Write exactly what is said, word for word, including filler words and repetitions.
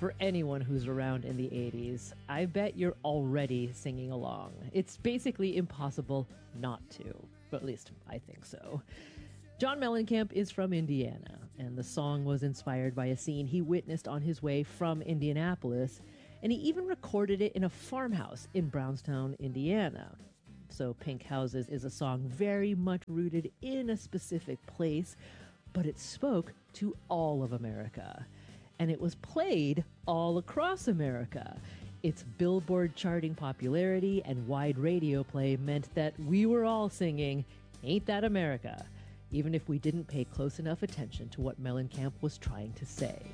For anyone who's around in the eighties, I bet you're already singing along. It's basically impossible not to. But at least I think so. John Mellencamp is from Indiana, and the song was inspired by a scene he witnessed on his way from Indianapolis, and he even recorded it in a farmhouse in Brownstown, Indiana. So Pink Houses is a song very much rooted in a specific place, but it spoke to all of America. And it was played all across America. Its Billboard charting popularity and wide radio play meant that we were all singing, "Ain't That America?" even if we didn't pay close enough attention to what Mellencamp was trying to say.